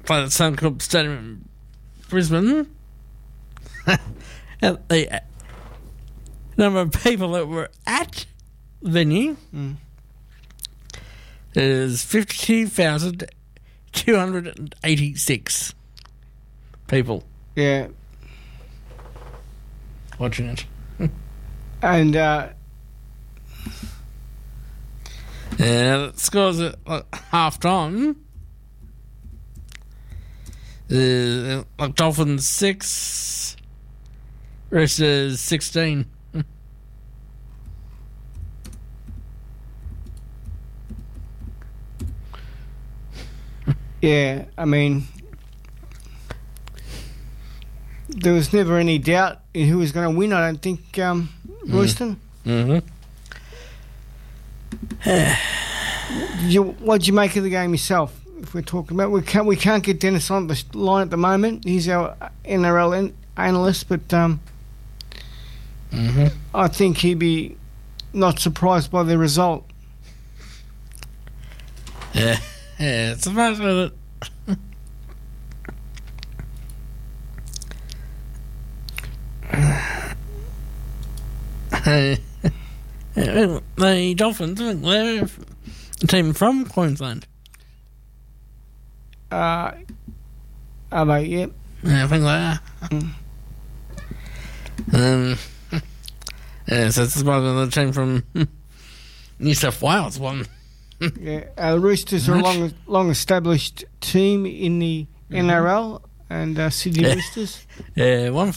played at Suncorp Stadium in Brisbane. And the number of people that were at the venue is 52,286 people. Yeah. Watching it. And the scores at half time is Dolphins 6, Roosters 16. yeah, I mean, there was never any doubt in who was going to win. I don't think Royston. Mm-hmm. What'd you make of the game yourself? If we're talking about, we can't get Dennis on the line at the moment. He's our NRL analyst, but I think he'd be not surprised by the result. Yeah, it's a matter of it. The Dolphins, I think they're a team from Queensland. Are they? Yep. Yeah, I think they are. Yeah, so it's about the team from New South Wales one. Yeah, Roosters are a long-established team in the NRL and Sydney Roosters. Yeah, one of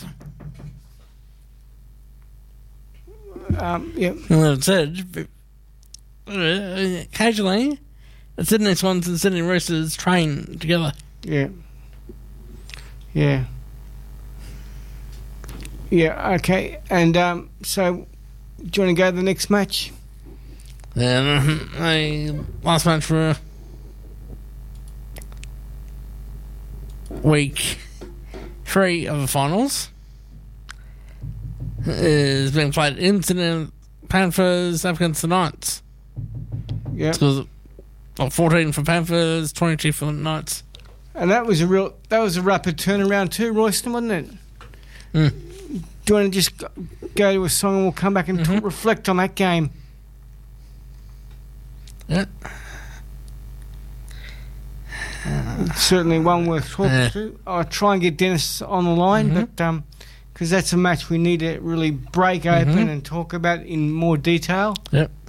them. Yep. Well, it said, occasionally, the Sydney Swans and Sydney Roosters train together. Yeah. Yeah. Yeah, okay. And so, do you want to go to the next match? The last match for week 3 of the finals is being played in Sydney. Panthers up against the Knights. Yeah. So 14 for Panthers, 22 for the Knights. And that was a rapid turnaround too, Royston, wasn't it? Do you want to just go to a song and we'll come back and reflect on that game? Yeah. It's certainly one worth talking to. I'll try and get Dennis on the line, but because that's a match we need to really break open and talk about in more detail. Yep.